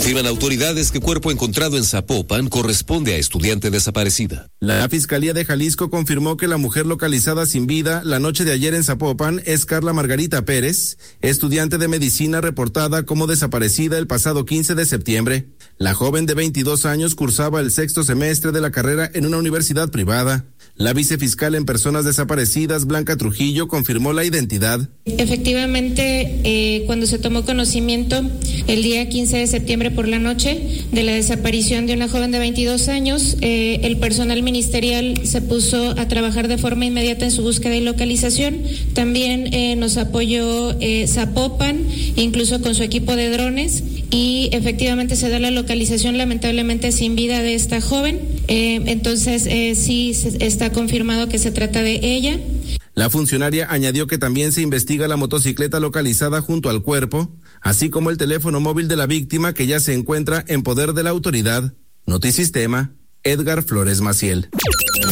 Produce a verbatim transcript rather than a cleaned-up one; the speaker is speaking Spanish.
Confirman autoridades que cuerpo encontrado en Zapopan corresponde a estudiante desaparecida. La Fiscalía de Jalisco confirmó que la mujer localizada sin vida la noche de ayer en Zapopan es Carla Margarita Pérez, estudiante de medicina reportada como desaparecida el pasado quince de septiembre. La joven de veintidós años cursaba el sexto semestre de la carrera en una universidad privada. La vicefiscal en personas desaparecidas, Blanca Trujillo, confirmó la identidad. Efectivamente, eh, cuando se tomó conocimiento el día quince de septiembre por la noche de la desaparición de una joven de veintidós años, eh, el personal ministerial se puso a trabajar de forma inmediata en su búsqueda y localización. También eh, nos apoyó eh, Zapopan, incluso con su equipo de drones, y efectivamente se da la localización lamentablemente sin vida de esta joven. Eh, entonces eh, sí está confirmado que se trata de ella. La funcionaria añadió que también se investiga la motocicleta localizada junto al cuerpo, así como el teléfono móvil de la víctima que ya se encuentra en poder de la autoridad. Notisistema, Edgar Flores Maciel.